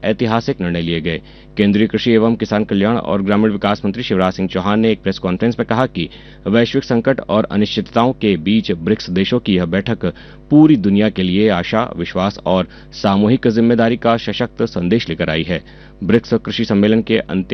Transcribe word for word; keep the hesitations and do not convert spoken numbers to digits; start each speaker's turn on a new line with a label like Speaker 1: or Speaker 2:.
Speaker 1: ऐतिहासिक निर्णय लिए गए। केंद्रीय कृषि एवं किसान कल्याण और ग्रामीण विकास मंत्री शिवराज सिंह चौहान ने एक प्रेस कॉन्फ्रेंस में कहा कि वैश्विक संकट और अनिश्चितताओं के बीच ब्रिक्स देशों की यह बैठक पूरी दुनिया के लिए आशा, विश्वास और सामूहिक जिम्मेदारी का सशक्त संदेश लेकर आई है। ब्रिक्स कृषि सम्मेलन के अंतिम